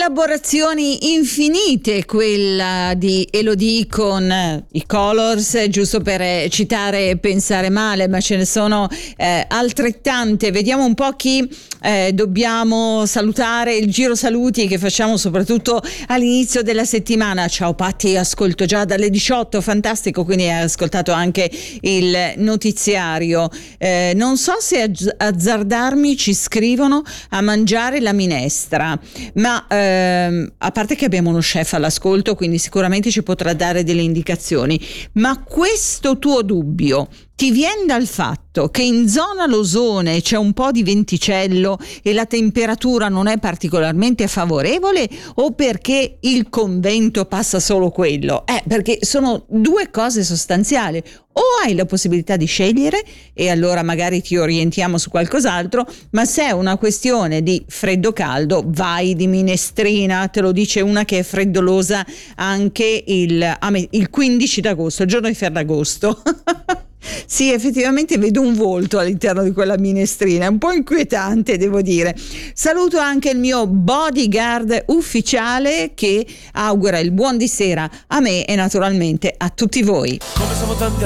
Collaborazioni infinite, quella di Elodie con i Colors, giusto per citare Pensare Male, ma ce ne sono altrettante. Vediamo un po' chi dobbiamo salutare, il giro saluti che facciamo soprattutto all'inizio della settimana. Ciao Patti, ascolto già dalle 18, fantastico, quindi hai ascoltato anche il notiziario. Non so se azzardarmi, ci scrivono, a mangiare la minestra, ma a parte che abbiamo uno chef all'ascolto, quindi sicuramente ci potrà dare delle indicazioni, ma questo tuo dubbio ti viene dal fatto che in zona Losone c'è un po' di venticello e la temperatura non è particolarmente favorevole, o perché il convento passa solo quello? Perché sono due cose sostanziali. O hai la possibilità di scegliere e allora magari ti orientiamo su qualcos'altro, ma se è una questione di freddo-caldo vai di minestrina, te lo dice una che è freddolosa anche il 15 d'agosto, il giorno di Ferragosto. Sì, effettivamente vedo un volto all'interno di quella minestrina, è un po' inquietante, devo dire. Saluto anche il mio bodyguard ufficiale che augura il buon di sera a me e naturalmente a tutti voi. Come siamo tanti